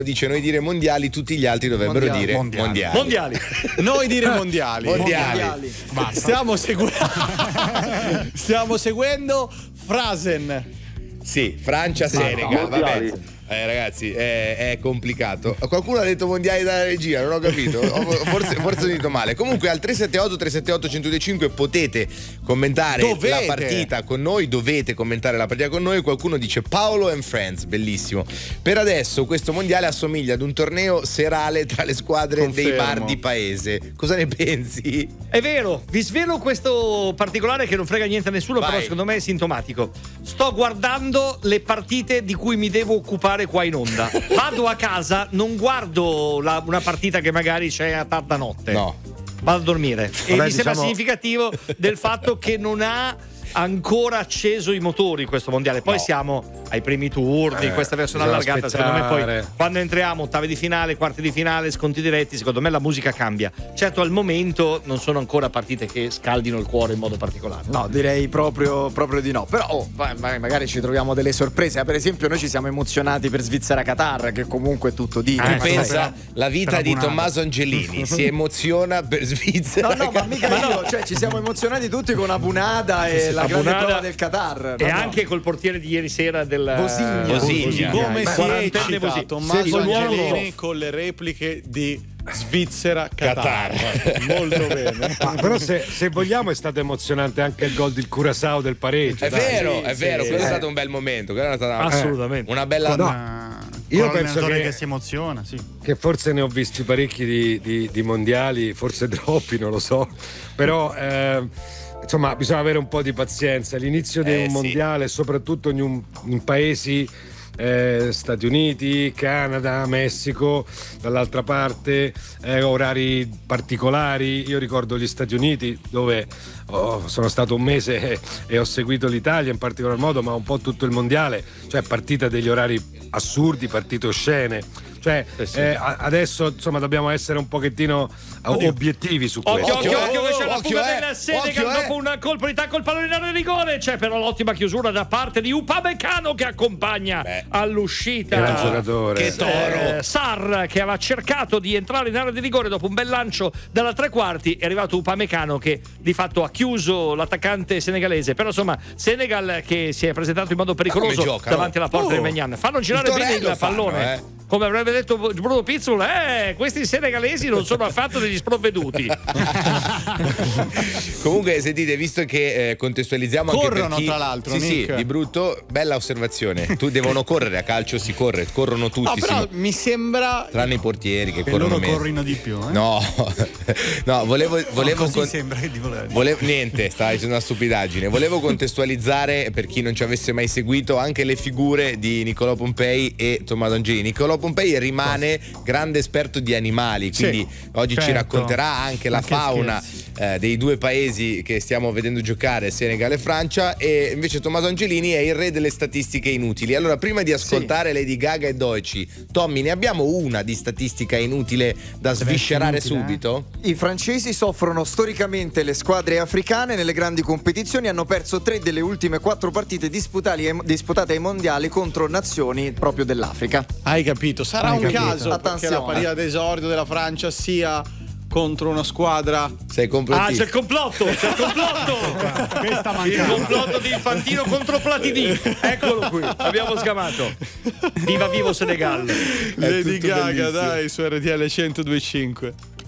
dice noi dire mondiali, tutti gli altri dovrebbero dire mondiali. Noi dire mondiali. Stiamo seguendo Phrasen. Sì, Francia, Senegal, vabbè. Ragazzi, è complicato. Qualcuno ha detto mondiali dalla regia, non ho capito. Forse ho detto male. Comunque al 378-378-1025 potete commentare la partita con noi. Dovete commentare la partita con noi. Qualcuno dice Paolo and Friends, bellissimo. Per adesso questo mondiale assomiglia ad un torneo serale tra le squadre dei bar di paese. Cosa ne pensi? È vero, vi svelo questo particolare che non frega niente a nessuno. Vai. Però secondo me è sintomatico. Sto guardando le partite di cui mi devo occupare qua in onda. Vado a casa, non guardo una partita che magari c'è a tarda notte. No. Vado a dormire. E mi sembra significativo del fatto che non ha ancora acceso i motori questo mondiale. Poi siamo ai primi turni, in questa versione allargata. Secondo me poi quando entriamo ottavi di finale, quarti di finale, sconti diretti, secondo me la musica cambia. Certo, al momento non sono ancora partite che scaldino il cuore in modo particolare. No, direi proprio di no. Però magari ci troviamo delle sorprese. Per esempio noi ci siamo emozionati per Svizzera-Qatar, che comunque è tutto dire. Pensa la vita di Tommaso Angelini si emoziona per Svizzera. No, ma mica io, cioè ci siamo emozionati tutti con Abunada e la grande prova del Qatar. E anche col portiere di ieri sera del Bosigna. Come si eccita Tommaso Angelini con le repliche di Svizzera-Qatar. Molto bene. Però se vogliamo è stato emozionante anche il gol del Curaçao del pareggio. È vero, quello è stato un bel momento. Assolutamente. Una bella. Io penso che si emoziona, sì. Che forse ne ho visti parecchi di mondiali, forse troppi, non lo so. Però insomma bisogna avere un po' di pazienza. L'inizio di un mondiale, soprattutto in paesi Stati Uniti, Canada, Messico, dall'altra parte orari particolari. Io ricordo gli Stati Uniti dove sono stato un mese e ho seguito l'Italia in particolar modo, ma un po' tutto il mondiale, cioè partita degli orari assurdi, partite oscene. Cioè adesso insomma dobbiamo essere un pochettino obiettivi su questo. Occhio che c'è la fuga del Senegal dopo un colpo di tacco, il pallone in area di rigore. C'è però l'ottima chiusura da parte di Upamecano che accompagna all'uscita. Era un giocatore. Che toro. Sarr che aveva cercato di entrare in area di rigore dopo un bel lancio dalla tre quarti. È arrivato Upamecano che di fatto ha chiuso l'attaccante senegalese. Però insomma Senegal che si è presentato in modo pericoloso davanti alla porta del Maignan. Fanno girare bene il pallone. Come avrebbe detto Bruno Pizzul, questi senegalesi non sono affatto degli sprovveduti. Comunque, sentite, visto che contestualizziamo corrono anche per chi... tra l'altro, sì, di brutto, bella osservazione. Tu devono correre, a calcio si corre, corrono tutti. No, però mi sembra tranne i portieri che loro corrono meno. corrono di più, No, volevo così sembra che di voler. Niente, stava dicendo una stupidaggine. Volevo contestualizzare, per chi non ci avesse mai seguito, anche le figure di Niccolò Pompei e Tommaso Angelini. Niccolò Pompei rimane grande esperto di animali, quindi oggi ci racconterà anche la fauna dei due paesi che stiamo vedendo giocare, Senegal e Francia, e invece Tommaso Angelini è il re delle statistiche inutili. Allora, prima di ascoltare Lady Gaga e Doeci, Tommy, ne abbiamo una di statistica inutile da sviscerare subito? I francesi soffrono storicamente le squadre africane nelle grandi competizioni, hanno perso 3 delle ultime 4 partite disputate ai mondiali contro nazioni proprio dell'Africa. Hai capito? Sarà un caso che la partita d'esordio della Francia sia contro una squadra. Sei complottista. C'è il complotto! Questa mancava. Il complotto di Infantino contro Platini. Eccolo qui, abbiamo scamato. Viva vivo Senegal. Lady Gaga, dai, su RTL 102.5.